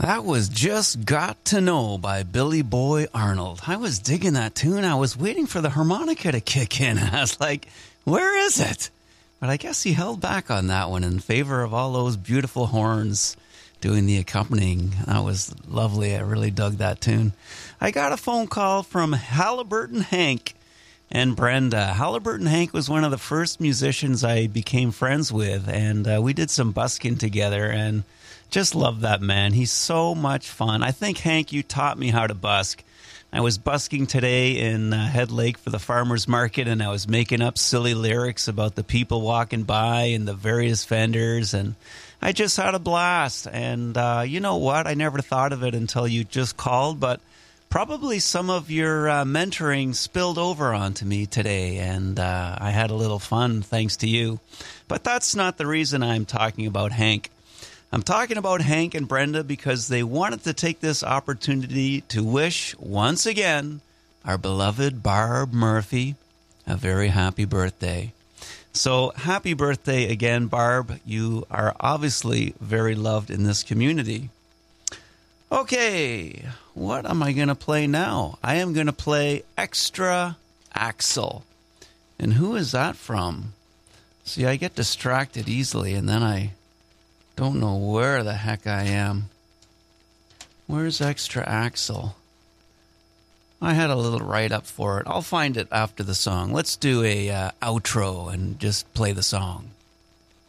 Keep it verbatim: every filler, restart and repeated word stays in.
That was Just Got to Know by Billy Boy Arnold. I was digging that tune. I was waiting for the harmonica to kick in. I was like, where is it? But I guess he held back on that one in favor of all those beautiful horns doing the accompanying. That was lovely. I really dug that tune. I got a phone call from Halliburton Hank and Brenda. Halliburton Hank was one of the first musicians I became friends with, and uh, we did some busking together, and just love that man. He's so much fun. I think, Hank, you taught me how to busk. I was busking today in uh, Head Lake for the farmer's market, and I was making up silly lyrics about the people walking by and the various vendors, and I just had a blast. And uh, you know what? I never thought of it until you just called, but probably some of your uh, mentoring spilled over onto me today, and uh, I had a little fun thanks to you. But that's not the reason I'm talking about Hank. I'm talking about Hank and Brenda because they wanted to take this opportunity to wish, once again, our beloved Barb Murphy a very happy birthday. So, happy birthday again, Barb. You are obviously very loved in this community. Okay, what am I going to play now? I am going to play Extra Axle. And who is that from? See, I get distracted easily, and then I don't know where the heck I am. Where's Extra Axle? I had a little write-up for it. I'll find it after the song. Let's do a uh, outro and just play the song.